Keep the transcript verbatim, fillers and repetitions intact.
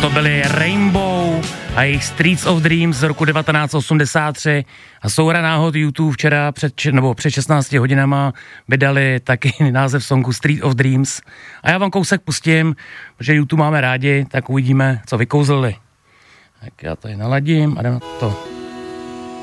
To byly Rainbow a jejich Streets of Dreams z roku devatenáct osmdesát tři a souhra náhod YouTube včera před, nebo před šestnácti hodinama vydali taky název songu Street of Dreams a já vám kousek pustím, protože YouTube máme rádi, tak uvidíme, co vykouzlili. Tak já tady naladím a jdem na to.